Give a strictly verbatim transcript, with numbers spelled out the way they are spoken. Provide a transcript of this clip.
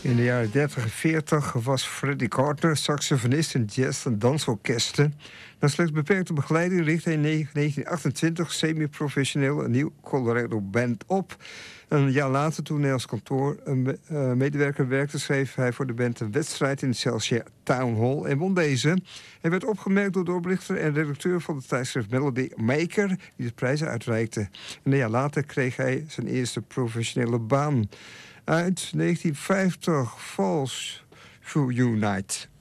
In de jaren dertig en veertig was Freddie Gardner saxofonist in jazz- en dansorkesten. Na slechts beperkte begeleiding richtte hij in negentien achtentwintig semi-professioneel een nieuw Colorado Band op. Een jaar later, toen hij als kantoormedewerker werkte, schreef hij voor de band een wedstrijd in de Celsius Town Hall en won deze. Hij werd opgemerkt door de oprichter en redacteur van het tijdschrift Melody Maker, die de prijzen uitreikte. En een jaar later kreeg hij zijn eerste professionele baan. Uit negentien vijftig, Falls for You Night.